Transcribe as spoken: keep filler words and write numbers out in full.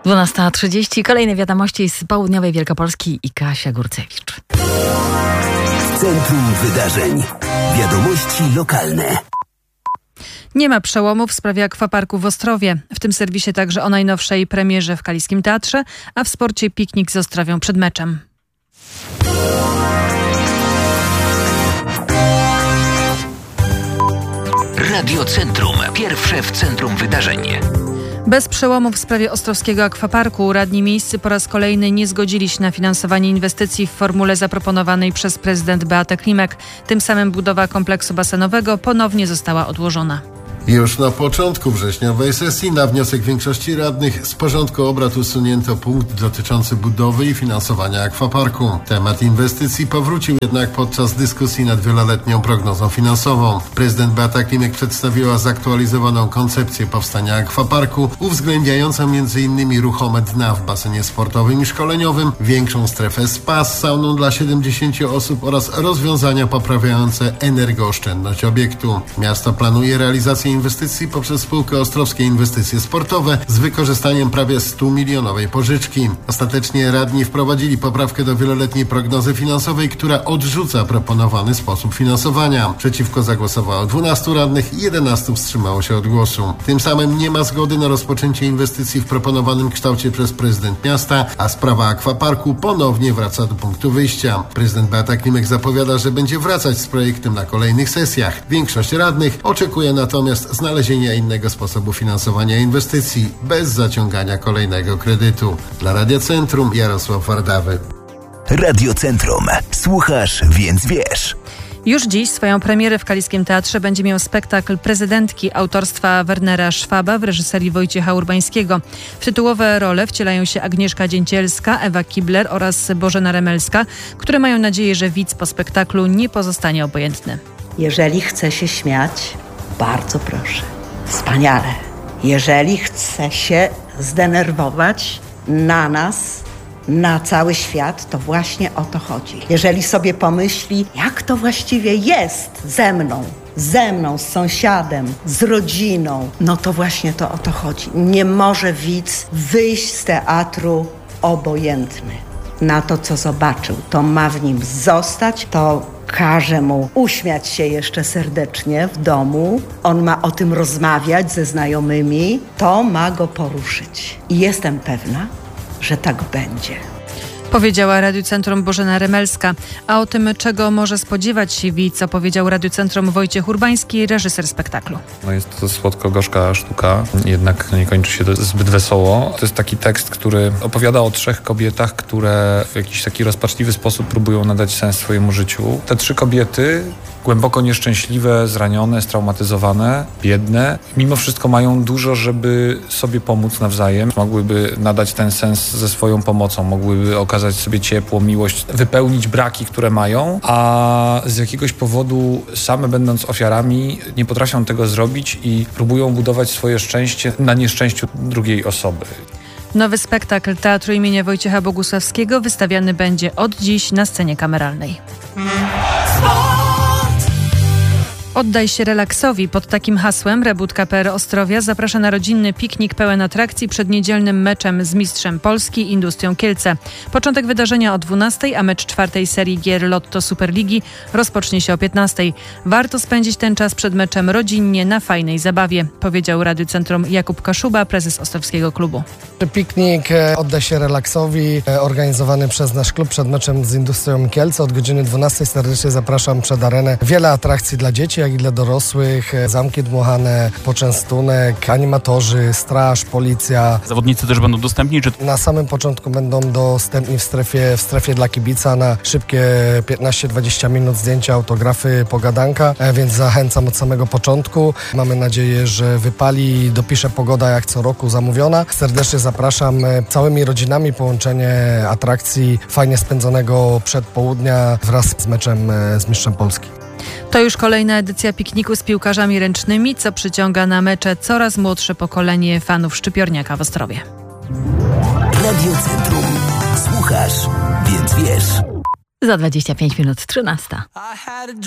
dwunasta trzydzieści. Kolejne wiadomości z południowej Wielkopolski i Kasia Górcewicz. Centrum Wydarzeń. Wiadomości lokalne. Nie ma przełomu w sprawie akwaparku w Ostrowie. W tym serwisie także o najnowszej premierze w Kaliskim Teatrze, a w sporcie piknik z Ostrowią przed meczem. Radio Centrum. Pierwsze w centrum wydarzeń. Bez przełomu w sprawie ostrowskiego akwaparku radni miejscy po raz kolejny nie zgodzili się na finansowanie inwestycji w formule zaproponowanej przez prezydent Beatę Klimek. Tym samym budowa kompleksu basenowego ponownie została odłożona. Już na początku wrześniowej sesji na wniosek większości radnych z porządku obrad usunięto punkt dotyczący budowy i finansowania akwaparku. Temat inwestycji powrócił jednak podczas dyskusji nad wieloletnią prognozą finansową. Prezydent Beata Klimek przedstawiła zaktualizowaną koncepcję powstania akwaparku, uwzględniającą między innymi ruchome dna w basenie sportowym i szkoleniowym, większą strefę spa z sauną dla siedemdziesięciu osób oraz rozwiązania poprawiające energooszczędność obiektu. Miasto planuje realizację inwestycji poprzez spółkę Ostrowskie Inwestycje Sportowe z wykorzystaniem prawie stu milionowej pożyczki. Ostatecznie radni wprowadzili poprawkę do wieloletniej prognozy finansowej, która odrzuca proponowany sposób finansowania. Przeciwko zagłosowało dwunastu radnych i jedenastu wstrzymało się od głosu. Tym samym nie ma zgody na rozpoczęcie inwestycji w proponowanym kształcie przez prezydent miasta, a sprawa akwaparku ponownie wraca do punktu wyjścia. Prezydent Beata Klimek zapowiada, że będzie wracać z projektem na kolejnych sesjach. Większość radnych oczekuje natomiast znalezienia innego sposobu finansowania inwestycji bez zaciągania kolejnego kredytu. Dla Radia Centrum Jarosław Wardawy. Radio Centrum. Słuchasz, więc wiesz. Już dziś swoją premierę w Kaliskim Teatrze będzie miał spektakl Prezydentki autorstwa Wernera Szwaba w reżyserii Wojciecha Urbańskiego. W tytułowe role wcielają się Agnieszka Dzięcielska, Ewa Kibler oraz Bożena Remelska, które mają nadzieję, że widz po spektaklu nie pozostanie obojętny. Jeżeli chce się śmiać, bardzo proszę. Wspaniale. Jeżeli chce się zdenerwować na nas, na cały świat, to właśnie o to chodzi. Jeżeli sobie pomyśli, jak to właściwie jest ze mną, ze mną, z sąsiadem, z rodziną, no to właśnie to o to chodzi. Nie może widz wyjść z teatru obojętny na to, co zobaczył. To ma w nim zostać, to każe mu uśmiać się jeszcze serdecznie w domu. On ma o tym rozmawiać ze znajomymi. To ma go poruszyć. I jestem pewna, że tak będzie. Powiedziała Radiu Centrum Bożena Remelska. A o tym, czego może spodziewać się widz, opowiedział Radiu Centrum Wojciech Urbański, reżyser spektaklu. No jest to słodko-gorzka sztuka, jednak nie kończy się to zbyt wesoło. To jest taki tekst, który opowiada o trzech kobietach, które w jakiś taki rozpaczliwy sposób próbują nadać sens swojemu życiu. Te trzy kobiety, głęboko nieszczęśliwe, zranione, straumatyzowane, biedne, mimo wszystko mają dużo, żeby sobie pomóc nawzajem. Mogłyby nadać ten sens ze swoją pomocą, mogłyby okazać sobie ciepło, miłość, wypełnić braki, które mają, a z jakiegoś powodu same będąc ofiarami nie potrafią tego zrobić i próbują budować swoje szczęście na nieszczęściu drugiej osoby. Nowy spektakl Teatru imienia Wojciecha Bogusławskiego wystawiany będzie od dziś na scenie kameralnej. Oddaj się relaksowi. Pod takim hasłem Rebudka kropka p r Ostrowia zaprasza na rodzinny piknik pełen atrakcji przed niedzielnym meczem z mistrzem Polski i Industrią Kielce. Początek wydarzenia o dwunastej, a mecz czwartej serii gier Lotto Superligi rozpocznie się o piętnastej. Warto spędzić ten czas przed meczem rodzinnie na fajnej zabawie, powiedział Radiu Centrum Jakub Kaszuba, prezes Ostrowskiego Klubu. Piknik Oddaj się relaksowi, organizowany przez nasz klub przed meczem z Industrią Kielce od godziny dwunastej. Serdecznie zapraszam przed arenę. Wiele atrakcji dla dzieci, jak i dla dorosłych. Zamki dmuchane, poczęstunek, animatorzy, straż, policja. Zawodnicy też będą dostępni? Czy... Na samym początku będą dostępni w strefie, w strefie dla kibica na szybkie piętnaście dwadzieścia minut zdjęcia, autografy, pogadanka, więc zachęcam od samego początku. Mamy nadzieję, że wypali i dopisze pogoda jak co roku zamówiona. Serdecznie zapraszam całymi rodzinami, połączenie atrakcji fajnie spędzonego przedpołudnia wraz z meczem z mistrzem Polski. To już kolejna edycja pikniku z piłkarzami ręcznymi, co przyciąga na mecze coraz młodsze pokolenie fanów szczypiorniaka w Ostrowie. Radio Centrum. Słuchasz, więc wiesz. Za dwadzieścia pięć minut trzynasta.